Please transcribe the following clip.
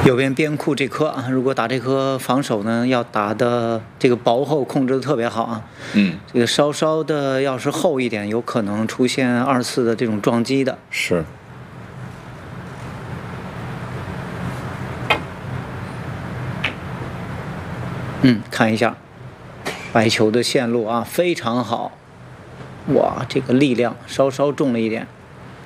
右边边库这颗啊，如果打这颗防守呢，要打的这个薄厚控制的特别好啊。这个稍稍的要是厚一点，有可能出现2次的这种撞击的。 是。 看一下白球的线路啊，非常好。哇，这个力量稍稍重了一点。